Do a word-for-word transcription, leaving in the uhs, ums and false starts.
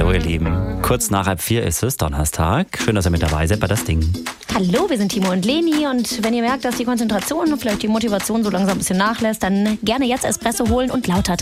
Hallo ihr Lieben. Kurz nach halb vier ist es, Donnerstag. Schön, dass ihr mit dabei seid bei das Ding. Hallo, wir sind Timo und Leni und wenn ihr merkt, dass die Konzentration und vielleicht die Motivation so langsam ein bisschen nachlässt, dann gerne jetzt Espresso holen und lauter